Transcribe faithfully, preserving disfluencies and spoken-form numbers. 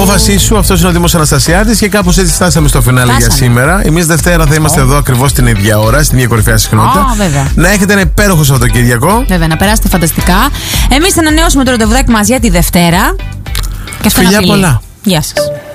απόφασή σου. Αυτός είναι ο Δήμος Αναστασιάδης και κάπως έτσι φτάσαμε στο φινάλε για σήμερα. Εμείς Δευτέρα θα είμαστε oh. εδώ ακριβώς την ίδια ώρα, στην ίδια κορυφαία συχνότητα. Oh, να έχετε ένα υπέροχο Σαββατοκύριακο. Βέβαια, να περάσετε φανταστικά. Εμείς θα ανανεώσουμε το ραντεβουδάκι μας για τη Δευτέρα. Και φιλιά πολλά. Γεια σας.